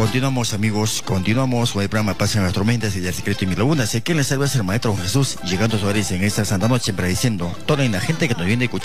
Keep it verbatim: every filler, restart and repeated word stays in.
Continuamos, amigos, continuamos con el programa Paz en las Tormentas y del Secreto y Mil Lagunas. Sé que les salva el Maestro Jesús, llegando a su hogares en esta santa noche, prediciendo toda la gente que nos viene escuchando.